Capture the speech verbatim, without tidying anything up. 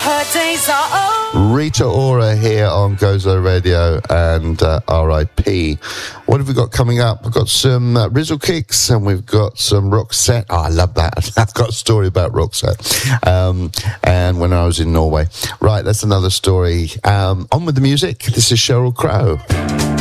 Her days are over. Rita Ora here on Gozo Radio and uh, R I P. What have we got coming up? We've got some uh, Rizzle Kicks and we've got some Roxette. Oh, I love that. I've got a story about Roxette. Um, and when I was in Norway. Right, that's another story. Um, on with the music. This is Sheryl Crow.